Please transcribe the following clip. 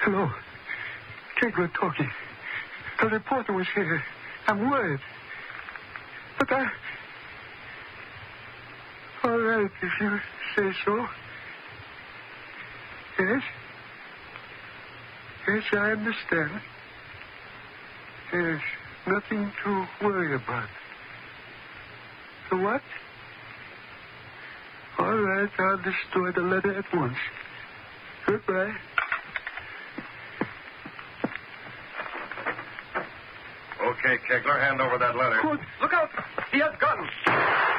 Hello. Kegler talking. The reporter was here. I'm worried. But all right, if you say so. Yes? Yes, I understand. There's nothing to worry about. The what? All right, I'll destroy the letter at once. Goodbye. Okay, Kegler, hand over that letter. Good. Look out! He has guns!